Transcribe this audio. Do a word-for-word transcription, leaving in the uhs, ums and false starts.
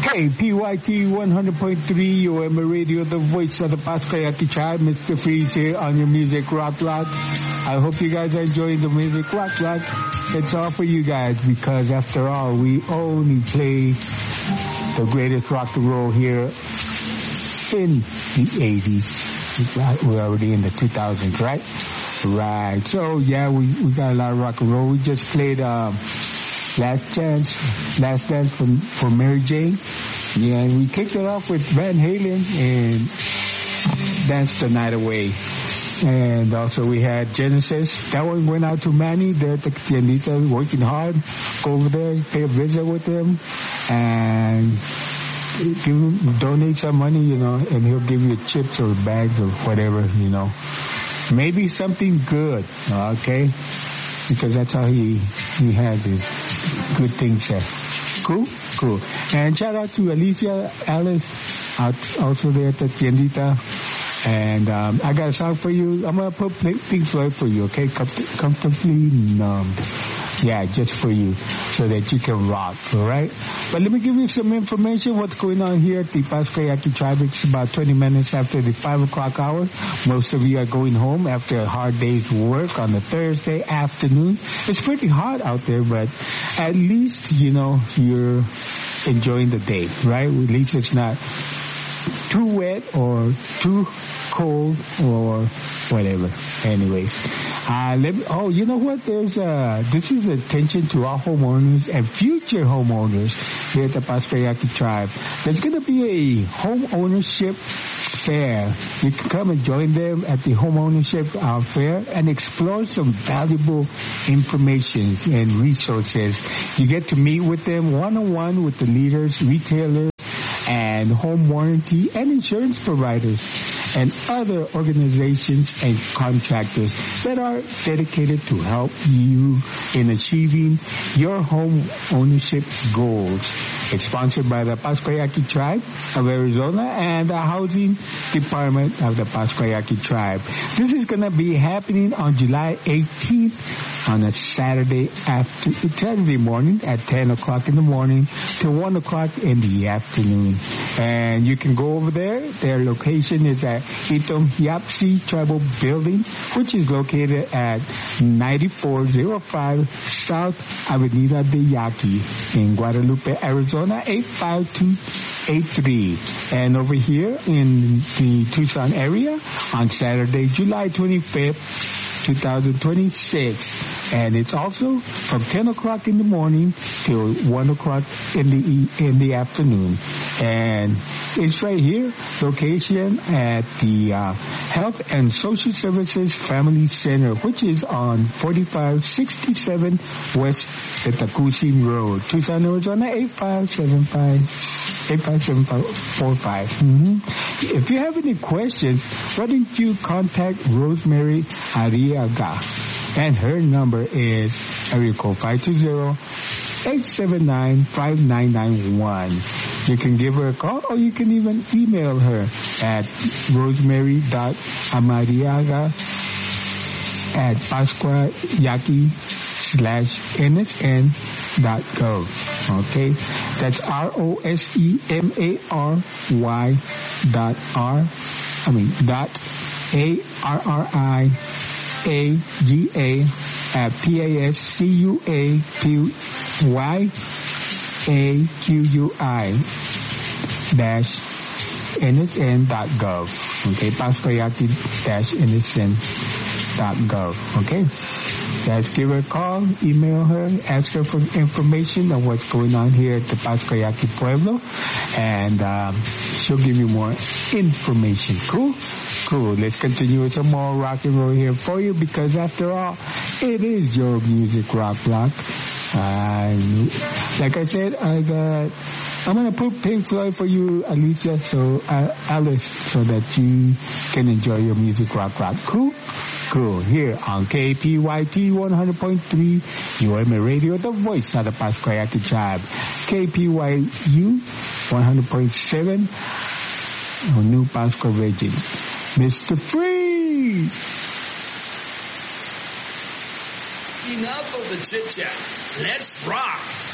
K P Y T one hundred point three U M A Radio, the voice of the Paskayaki tribe. Mister Freeze here on your Music Rock Rock. I hope you guys are enjoying the Music Rock Rock. It's all for you guys because after all, we only play the greatest rock and roll here in the eighties. We're already in the two thousands, right? Right. So yeah, we, we got a lot of rock and roll. We just played, um, Last Chance, Last Dance from, for Mary Jane. Yeah, and we kicked it off with Van Halen and Dance the Night Away. And also we had Genesis. That one went out to Manny. They're at the Tiendita working hard. Go over there, pay a visit with him, and give him, donate some money, you know, and he'll give you chips or bags or whatever, you know. Maybe something good, okay? Because that's how he, he has his good things there. Cool? Cool. And shout out to Alicia, Alice, out, also there at the Tiendita. And, um, I got a song for you. I'm gonna put Pink Floyd for you, okay? Com- comfortably numb. Yeah, just for you, so that you can rock, alright? But let me give you some information what's going on here at the Paskayaki tribe. It's about twenty minutes after the five o'clock hour. Most of you are going home after a hard day's work on a Thursday afternoon. It's pretty hot out there, but at least, you know, you're enjoying the day, right? At least it's not too wet or too cold or whatever. Anyways, uh, let me, oh, you know what? There's uh this is attention to our homeowners and future homeowners here at the Paskayaki tribe. There's going to be a home ownership fair. You can come and join them at the home ownership uh, fair and explore some valuable information and resources. You get to meet with them one-on-one with the leaders, retailers, and home warranty and insurance providers and other organizations and contractors that are dedicated to help you in achieving your home ownership goals. It's sponsored by the Paskayaki Tribe of Arizona and the Housing Department of the Paskayaki Tribe. This is going to be happening on July eighteenth on a Saturday after Saturday morning at ten o'clock in the morning to one o'clock in the afternoon. And you can go over there. Their location is at Itom Yapsi Tribal Building, which is located at ninety-four oh five South Avenida de Yaqui in Guadalupe, Arizona, eight five two eight three. And over here in the Tucson area on Saturday, July twenty-fifth, twenty twenty-six. And it's also from ten o'clock in the morning till one o'clock in the in the afternoon. And it's right here, location at the uh, Health and Social Services Family Center, which is on forty-five sixty-seven West Tetacusin Road, Tucson, Arizona, eight five seven five. eight five seven four five. Mm-hmm. If you have any questions, why don't you contact Rosemary Arriaga? And her number is area code five two zero, eight seven nine, five nine nine one. You can give her a call or you can even email her at rosemary dot amariaga at pasquayaki slash nsn dot gov. Okay? That's R O S E M A R Y dot R, I mean, dot A R R I A G A at P A S C U A P Y A Q U I dash N S N dot gov. Okay, Paskayaki dash N S N dot gov. Okay? Let's give her a call, email her, ask her for information on what's going on here at the Paskayaki Pueblo, and um, she'll give you more information. Cool? Cool. Let's continue with some more rock and roll here for you because after all, it is your Music Rock Rock. Uh, like I said, I got, I'm going to put Pink Floyd for you, Alicia, so, uh, Alice, so that you can enjoy your Music Rock Rock. Cool? Cool. Here on K P Y T one hundred point three U M A Radio, the voice of the Paskayaki tribe. K P Y U one hundred point seven on New Pasco Region. Mister Free! Enough of the chit-chat. Let's rock!